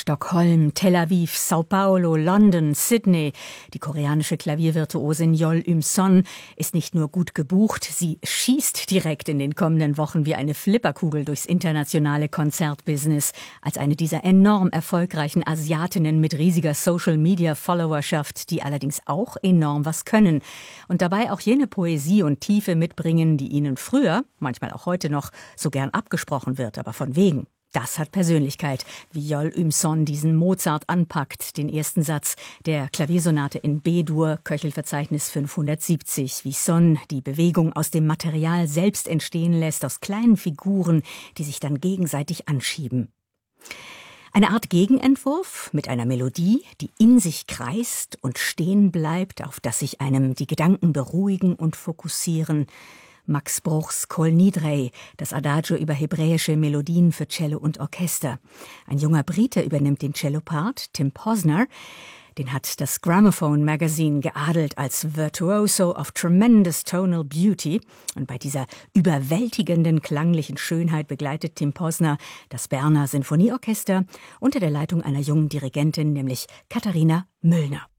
Stockholm, Tel Aviv, Sao Paulo, London, Sydney. Die koreanische Klaviervirtuosin Yeol Um-son ist nicht nur gut gebucht, sie schießt direkt in den kommenden Wochen wie eine Flipperkugel durchs internationale Konzertbusiness. Als eine dieser enorm erfolgreichen Asiatinnen mit riesiger Social-Media-Followerschaft, die allerdings auch enorm was können. Und dabei auch jene Poesie und Tiefe mitbringen, die ihnen früher, manchmal auch heute noch, so gern abgesprochen wird, aber von wegen. Das hat Persönlichkeit, wie Yeol Um-son diesen Mozart anpackt, den ersten Satz der Klaviersonate in B-Dur, Köchelverzeichnis 570, wie Son die Bewegung aus dem Material selbst entstehen lässt, aus kleinen Figuren, die sich dann gegenseitig anschieben. Eine Art Gegenentwurf mit einer Melodie, die in sich kreist und stehen bleibt, auf das sich einem die Gedanken beruhigen und fokussieren. Max Bruchs Kol Nidrei, das Adagio über hebräische Melodien für Cello und Orchester. Ein junger Brite übernimmt den Cellopart, Tim Posner. Den hat das Gramophone Magazine geadelt als Virtuoso of Tremendous Tonal Beauty. Und bei dieser überwältigenden klanglichen Schönheit begleitet Tim Posner das Berner Sinfonieorchester unter der Leitung einer jungen Dirigentin, nämlich Katharina Müllner.